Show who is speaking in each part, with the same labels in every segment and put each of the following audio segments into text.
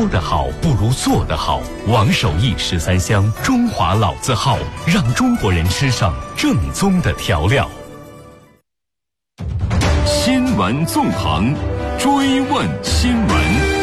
Speaker 1: 说得好不如做得好。王守义13香中华老字号，让中国人吃上正宗的调料。新闻纵横，追问新闻。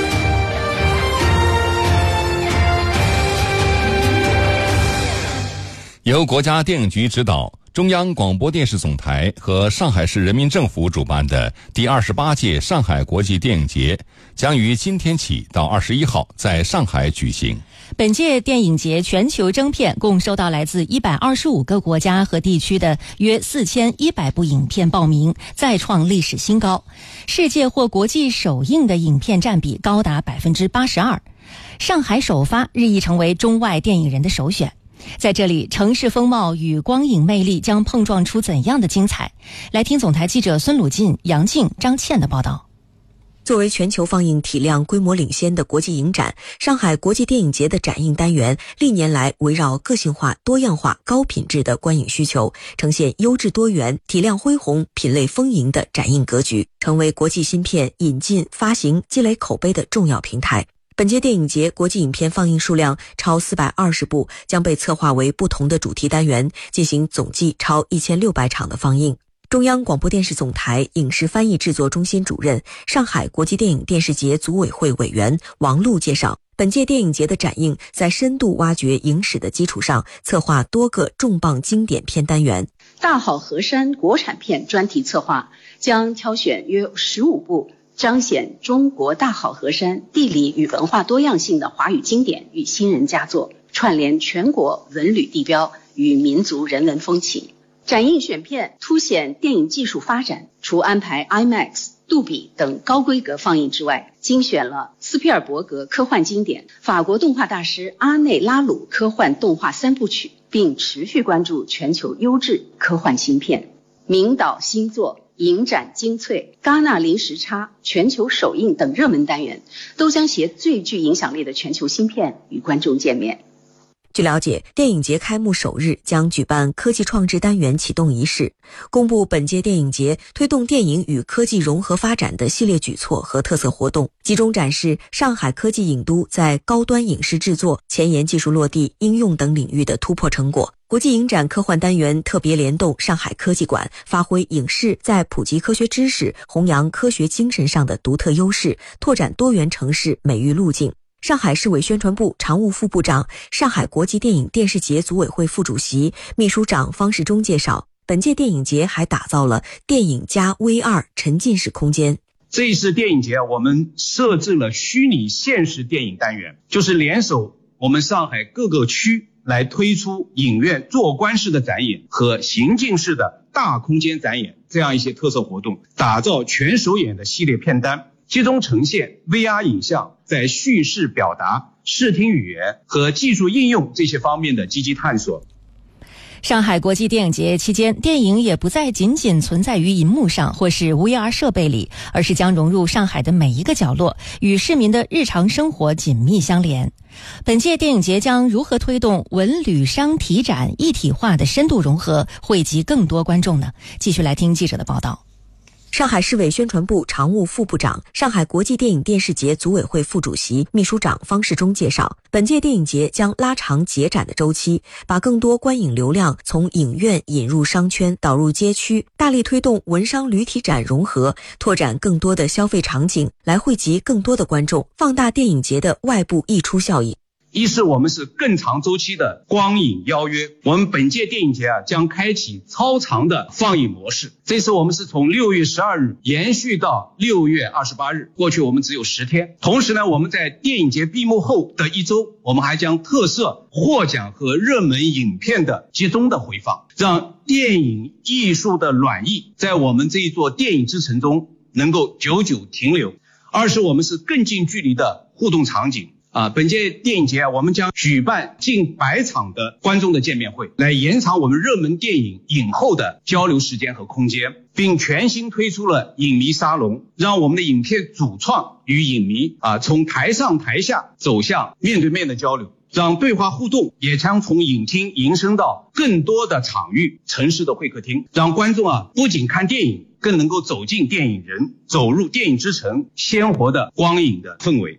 Speaker 2: 由国家电影局指导，中央广播电视总台和上海市人民政府主办的第28届上海国际电影节将于今天起到21号在上海举行。
Speaker 3: 本届电影节全球征片共收到来自125个国家和地区的约4100部影片报名，再创历史新高。世界或国际首映的影片占比高达 82%。上海首发日益成为中外电影人的首选。在这里，城市风貌与光影魅力将碰撞出怎样的精彩？来听总台记者孙鲁进、杨静、张倩的报道。
Speaker 4: 作为全球放映体量规模领先的国际影展，上海国际电影节的展映单元历年来围绕个性化、多样化、高品质的观影需求，呈现优质多元、体量恢宏、品类丰盈的展映格局，成为国际新片引进、发行、积累口碑的重要平台。本届电影节国际影片放映数量超420部，将被策划为不同的主题单元，进行总计超1600场的放映。中央广播电视总台影视翻译制作中心主任、上海国际电影电视节组委会委员王璐介绍，本届电影节的展映在深度挖掘影史的基础上，策划多个重磅经典片单元。
Speaker 5: 大好河山国产片专题策划将挑选约15部彰显中国大好河山地理与文化多样性的华语经典与新人佳作，串联全国文旅地标与民族人文风情。展映选片凸显电影技术发展，除安排 IMAX、杜比等高规格放映之外，精选了斯皮尔伯格科幻经典、法国动画大师阿内拉鲁科幻动画3部曲，并持续关注全球优质科幻新片。名导新作、影展精粹、戛纳零时差、全球首映等热门单元，都将携最具影响力的全球新片与观众见面。
Speaker 4: 据了解，电影节开幕首日将举办科技创智单元启动仪式，公布本届电影节推动电影与科技融合发展的系列举措和特色活动，集中展示上海科技影都在高端影视制作、前沿技术落地、应用等领域的突破成果。国际影展科幻单元特别联动上海科技馆，发挥影视在普及科学知识、弘扬科学精神上的独特优势，拓展多元城市美育路径。上海市委宣传部常务副部长、上海国际电影电视节组委会副主席、秘书长方世忠介绍，本届电影节还打造了电影加 VR 沉浸式空间。
Speaker 6: 这一次电影节我们设置了虚拟现实电影单元，就是联手我们上海各个区来推出影院坐观式的展演和行进式的大空间展演这样一些特色活动，打造全首演的系列片单，集中呈现 VR 影像在叙事表达、视听语言和技术应用这些方面的积极探索。
Speaker 3: 上海国际电影节期间，电影也不再仅仅存在于银幕上或是 VR 设备里，而是将融入上海的每一个角落，与市民的日常生活紧密相连。本届电影节将如何推动文旅商体展一体化的深度融合，惠及更多观众呢？继续来听记者的报道。
Speaker 4: 上海市委宣传部常务副部长、上海国际电影电视节组委会副主席、秘书长方世忠介绍，本届电影节将拉长节展的周期，把更多观影流量从影院引入商圈，导入街区，大力推动文商旅体展融合，拓展更多的消费场景，来惠及更多的观众，放大电影节的外部溢出效应。
Speaker 6: 一是我们是更长周期的光影邀约，我们本届电影节将开启超长的放映模式。这次我们是从6月12日延续到6月28日，过去我们只有10天。同时呢，我们在电影节闭幕后的1周，我们还将特色获奖和热门影片的集中的回放，让电影艺术的暖意在我们这一座电影之城中能够久久停留。二是我们是更近距离的互动场景。本届电影节我们将举办近100场的观众的见面会，来延长我们热门电影影后的交流时间和空间，并全新推出了影迷沙龙，让我们的影片主创与影迷从台上台下走向面对面的交流，让对话互动也将从影厅延伸到更多的场域、城市的会客厅，让观众不仅看电影，更能够走进电影人，走入电影之城鲜活的光影的氛围。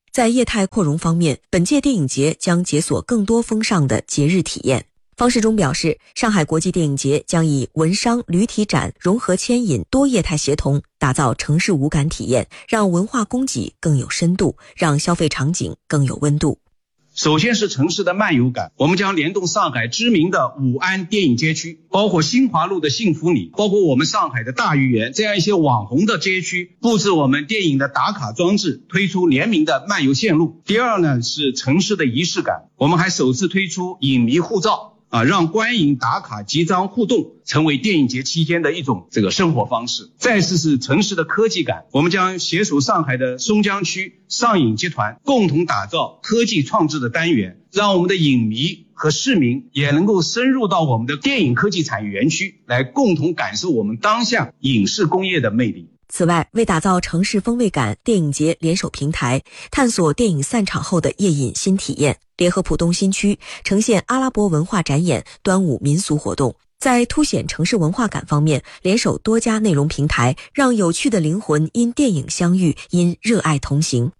Speaker 4: 在业态扩容方面，本届电影节将解锁更多风尚的节日体验。方世忠表示，上海国际电影节将以文商旅体展融合牵引多业态协同，打造城市五感体验，让文化供给更有深度，让消费场景更有温度。
Speaker 6: 首先是城市的漫游感，我们将联动上海知名的武安电影街区，包括新华路的幸福里，包括我们上海的大鱼园，这样一些网红的街区，布置我们电影的打卡装置，推出联名的漫游线路。第二呢，是城市的仪式感，我们还首次推出影迷护照，让观影打卡集章互动成为电影节期间的一种生活方式。再次是城市的科技感，我们将携手上海的松江区上影集团，共同打造科技创制的单元，让我们的影迷和市民也能够深入到我们的电影科技产业园区，来共同感受我们当下影视工业的魅力。
Speaker 4: 此外，为打造城市风味感，电影节联手平台，探索电影散场后的夜饮新体验，联合浦东新区呈现阿拉伯文化展演、端午民俗活动。在凸显城市文化感方面，联手多家内容平台，让有趣的灵魂因电影相遇，因热爱同行。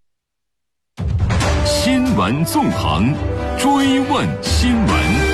Speaker 1: 新闻纵横，追问新闻。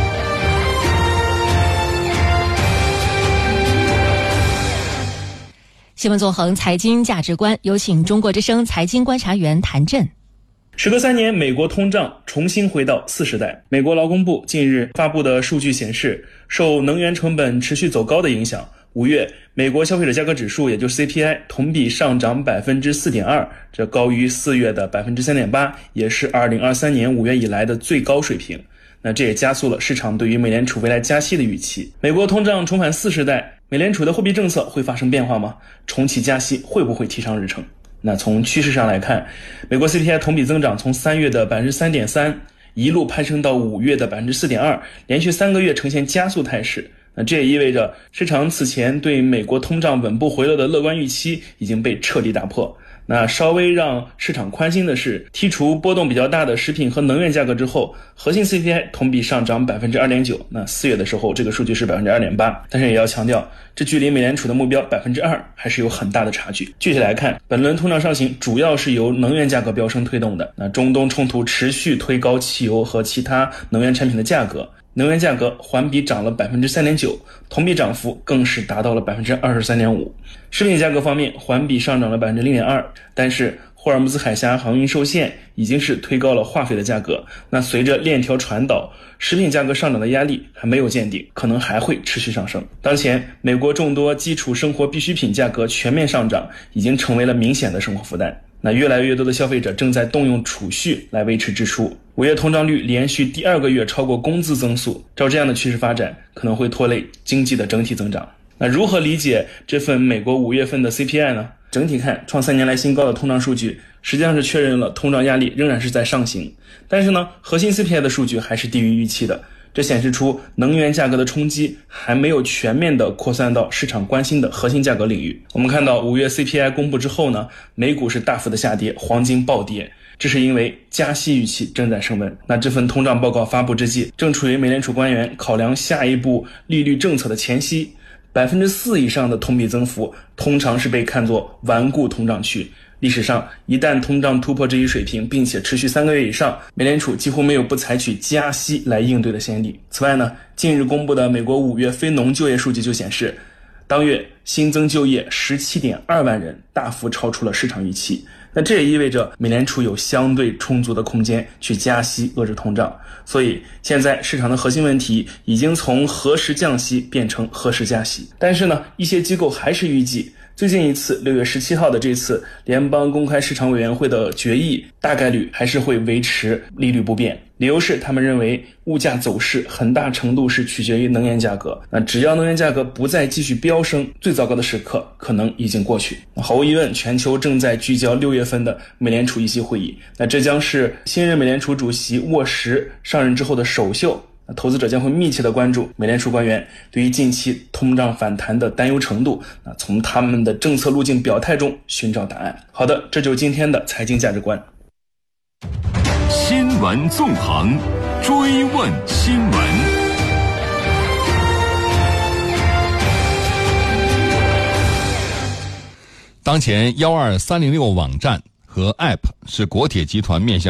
Speaker 3: 新闻纵横，财经价值观，有请中国之声财经观察员谭震。
Speaker 7: 时隔3年，美国通胀重新回到40代。美国劳工部近日发布的数据显示，受能源成本持续走高的影响，5月美国消费者价格指数，也就是 CPI 同比上涨 4.2%， 这高于4月的 3.8%， 也是2023年5月以来的最高水平。那这也加速了市场对于美联储未来加息的预期。美国通胀重返40代，美联储的货币政策会发生变化吗？重启加息会不会提上日程？那从趋势上来看，美国 CPI 同比增长从3月的 3.3% 一路攀升到5月的 4.2%， 连续3个月呈现加速态势。那这也意味着市场此前对美国通胀稳步回落的乐观预期已经被彻底打破。那稍微让市场宽心的是，剔除波动比较大的食品和能源价格之后，核心 CPI 同比上涨 2.9%， 那4月的时候这个数据是 2.8%， 但是也要强调，这距离美联储的目标 2% 还是有很大的差距。具体来看，本轮通胀上行主要是由能源价格飙升推动的。那中东冲突持续推高汽油和其他能源产品的价格，能源价格环比涨了 3.9%， 同比涨幅更是达到了 23.5%。 食品价格方面环比上涨了 0.2%， 但是霍尔木兹海峡航运受限已经是推高了化肥的价格。那随着链条传导，食品价格上涨的压力还没有见顶，可能还会持续上升。当前美国众多基础生活必需品价格全面上涨，已经成为了明显的生活负担。那越来越多的消费者正在动用储蓄来维持支出。5月通胀率连续第2个月超过工资增速，照这样的趋势发展，可能会拖累经济的整体增长。那如何理解这份美国5月份的 CPI 呢？整体看，创3年来新高的通胀数据实际上是确认了通胀压力仍然是在上行，但是呢，核心 CPI 的数据还是低于预期的。这显示出能源价格的冲击还没有全面的扩散到市场关心的核心价格领域。我们看到5月 CPI 公布之后呢，美股是大幅的下跌，黄金暴跌，这是因为加息预期正在升温。那这份通胀报告发布之际，正处于美联储官员考量下一步利率政策的前夕，4%以上的同比增幅通常是被看作顽固通胀区。历史上，一旦通胀突破这一水平，并且持续3个月以上，美联储几乎没有不采取加息来应对的先例。此外呢，近日公布的美国5月非农就业数据就显示，当月新增就业 17.2 万人，大幅超出了市场预期。那这也意味着美联储有相对充足的空间去加息遏制通胀。所以现在市场的核心问题已经从何时降息变成何时加息。但是呢，一些机构还是预计最近一次6月17号的这次联邦公开市场委员会的决议大概率还是会维持利率不变。理由是他们认为物价走势很大程度是取决于能源价格，那只要能源价格不再继续飙升，最糟糕的时刻可能已经过去。毫无疑问，全球正在聚焦6月份的美联储议息会议，那这将是新任美联储主席沃什上任之后的首秀。投资者将会密切地关注美联储官员对于近期通胀反弹的担忧程度，从他们的政策路径表态中寻找答案。好的，这就是今天的财经价值观。
Speaker 1: 新闻纵横，追问新闻。
Speaker 2: 当前12306网站和 App 是国铁集团面向